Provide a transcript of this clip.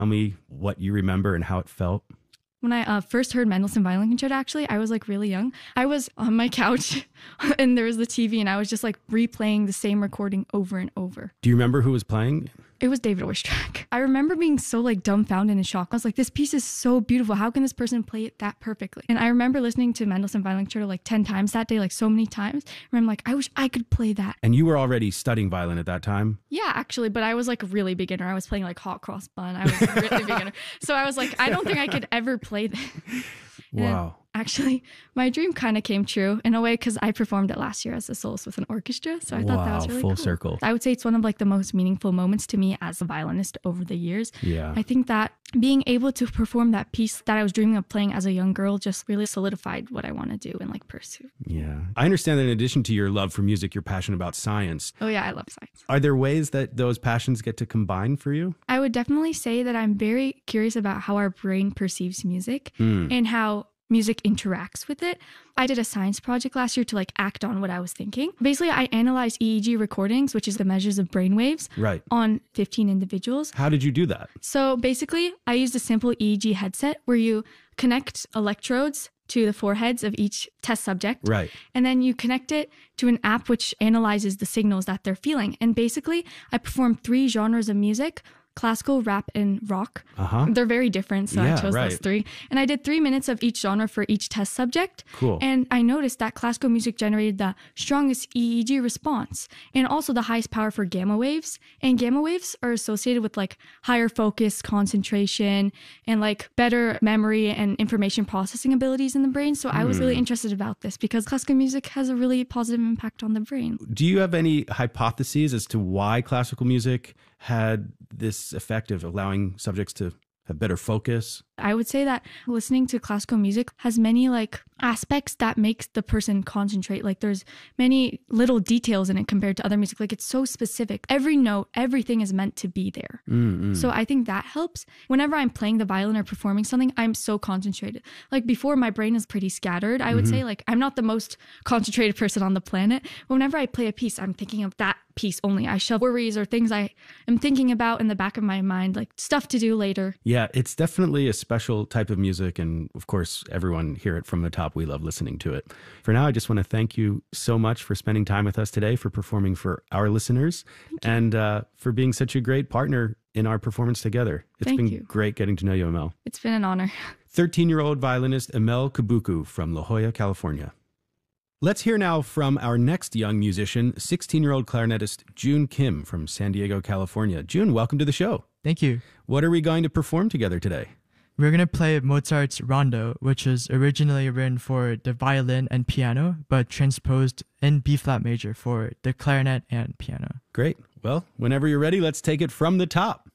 Tell me what you remember and how it felt. When I first heard Mendelssohn Violin Concerto, actually, I was like really young. I was on my couch and there was the TV and I was just like replaying the same recording over and over. Do you remember who was playing? It was David Oistrakh. I remember being so like dumbfounded and in shock. I was like, this piece is so beautiful. How can this person play it that perfectly? And I remember listening to Mendelssohn Violin Concerto like 10 times that day, like so many times. And I'm like, I wish I could play that. And you were already studying violin at that time? Yeah, actually, but I was like a really beginner. I was playing like hot cross bun. I was a really beginner. So I was like, I don't think I could ever play that. Wow. Actually, my dream kind of came true in a way because I performed it last year as a soloist with an orchestra. So I thought that was really full cool. circle. I would say it's one of like the most meaningful moments to me as a violinist over the years. Yeah. I think that being able to perform that piece that I was dreaming of playing as a young girl just really solidified what I want to do and like pursue. Yeah. I understand that in addition to your love for music, you're passionate about science. Oh yeah, I love science. Are there ways that those passions get to combine for you? I would definitely say that I'm very curious about how our brain perceives music and how music interacts with it. I did a science project last year to like act on what I was thinking. Basically, I analyzed EEG recordings, which is the measures of brain waves, Right. on 15 individuals. How did you do that? So basically, I used a simple EEG headset where you connect electrodes to the foreheads of each test subject. Right. And then you connect it to an app which analyzes the signals that they're feeling. And basically, I performed 3 genres of music: classical, rap, and rock. They're very different, so I chose those 3. And I did 3 minutes of each genre for each test subject. Cool. And I noticed that classical music generated the strongest EEG response and also the highest power for gamma waves. And gamma waves are associated with like higher focus, concentration, and like better memory and information processing abilities in the brain. So I was really interested about this because classical music has a really positive impact on the brain. Do you have any hypotheses as to why classical music had this effect of allowing subjects to have better focus? I would say that listening to classical music has many like aspects that makes the person concentrate. Like there's many little details in it compared to other music. Like it's so specific. Every note, everything is meant to be there. So I think that helps. Whenever I'm playing the violin or performing something, I'm so concentrated. Like before, my brain is pretty scattered. I would say like I'm not the most concentrated person on the planet. But whenever I play a piece, I'm thinking of that piece only. I shove worries or things I am thinking about in the back of my mind, like stuff to do later. Yeah, it's definitely a special type of music. And of course, everyone here at From the Top, we love listening to it. For now, I just want to thank you so much for spending time with us today, for performing for our listeners, and for being such a great partner in our performance together. It's been great getting to know you, Amel. It's been an honor. 13-year-old violinist Amel Kabuku from La Jolla, California. Let's hear now from our next young musician, 16-year-old clarinetist June Kim from San Diego, California. June, welcome to the show. Thank you. What are we going to perform together today? We're going to play Mozart's Rondo, which was originally written for the violin and piano, but transposed in B-flat major for the clarinet and piano. Great. Well, whenever you're ready, let's take it from the top.